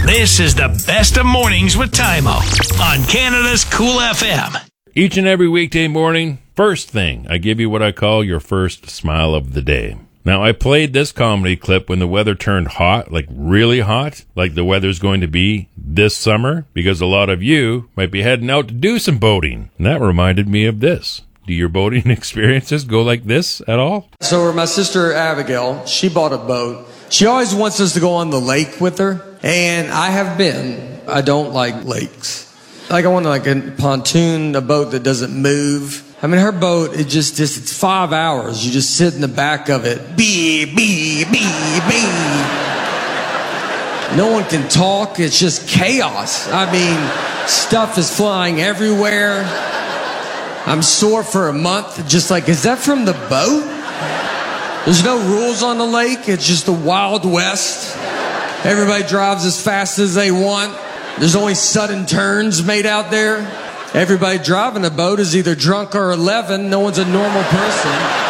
This is the best of mornings with Tymo on Canada's Cool FM. Each and every weekday morning, first thing, I give you what I call your first smile of the day. Now, I played this comedy clip when the weather turned hot, like really hot, like the weather's going to be this summer, because a lot of you might be heading out to do some boating. And that reminded me of this. Do your boating experiences go like this at all? So my sister Abigail, she bought a boat. She always wants us to go on the lake with her, and I have been. I don't like lakes. Like I want like a pontoon, a boat that doesn't move. I mean, her boat, it's 5 hours. You just sit in the back of it. Beep, beep, beep, beep. No one can talk. It's just chaos. I mean, stuff is flying everywhere. I'm sore for a month. Just like, is that from the boat? There's no rules on the lake. It's just the Wild West. Everybody drives as fast as they want. There's only sudden turns made out there. Everybody driving a boat is either drunk or 11. No one's a normal person.